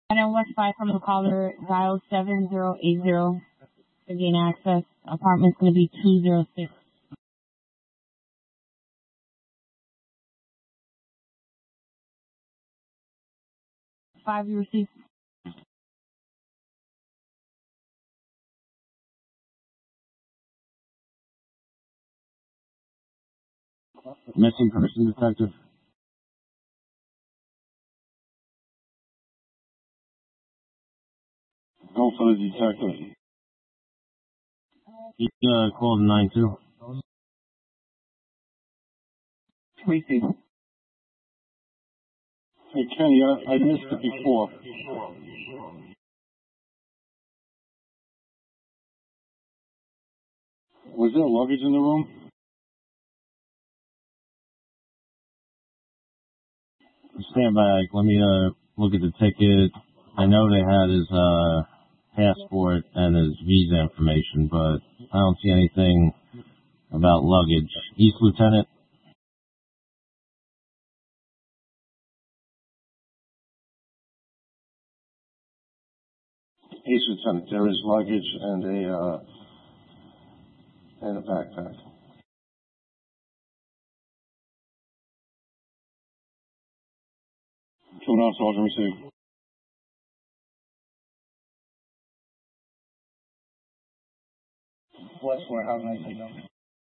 And then West 5 from the caller, dial 7080 to gain access. Apartment's going to be 206. 5 you received. Missing person detective. Go for the detective. He called 92. Tracy. Hey, Kenny, I missed it before. Was there luggage in the room? Stand by. Let me look at the ticket. I know they had his passport and his visa information, but I don't see anything about luggage. East Lieutenant. East Lieutenant. There is luggage and a backpack. Going on, Sergeant, receive. West 4, how can I take them?